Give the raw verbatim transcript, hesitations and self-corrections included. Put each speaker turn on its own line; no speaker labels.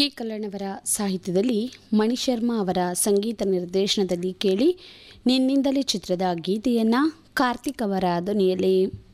K Kalyan ಅವರ ಸಾಹಿತ್ಯದಲ್ಲಿ ಮಣಿ ಶರ್ಮಾ ಅವರ ಸಂಗೀತ ನಿರ್ದೇಶನದಲ್ಲಿ ಕೇಳಿ ನಿನ್ನಿಂದಲೇ ಚಿತ್ರದ ಗೀತೆಯನ್ನು ಕಾರ್ತಿಕ್ ಅವರ ಧ್ವನಿಯಲ್ಲಿ.